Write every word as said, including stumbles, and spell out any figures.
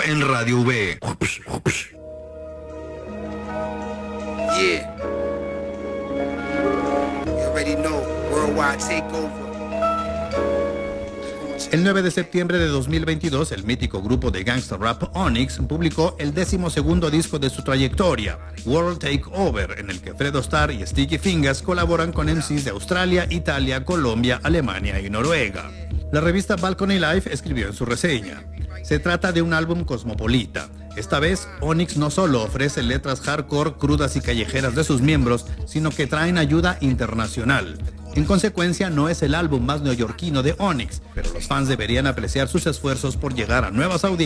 en Radio V. Yeah. You already know. Worldwide takeover. El nueve de septiembre de dos mil veintidós, el mítico grupo de gangsta rap Onyx publicó el decimosegundo disco de su trayectoria, World Takeover, en el que Fredo Starr y Sticky Fingers colaboran con M Cs de Australia, Italia, Colombia, Alemania y Noruega. La revista Balcony Life escribió en su reseña: se trata de un álbum cosmopolita. Esta vez, Onyx no solo ofrece letras hardcore, crudas y callejeras de sus miembros, sino que traen ayuda internacional. En consecuencia, no es el álbum más neoyorquino de Onyx, pero los fans deberían apreciar sus esfuerzos por llegar a nuevas audiencias.